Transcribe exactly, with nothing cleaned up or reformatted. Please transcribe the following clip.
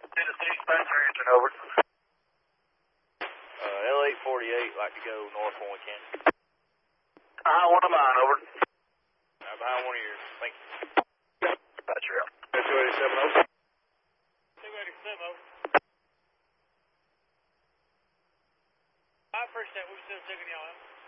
Tennessee, Spencer engine over. Uh, L eight forty-eight, like to go north when we can. Uh, one of mine, over. Uh, behind one of yours. Thank you. Roger. two eighty-seven, over. two eighty-seven, over. I appreciate what you said, taking y'all in.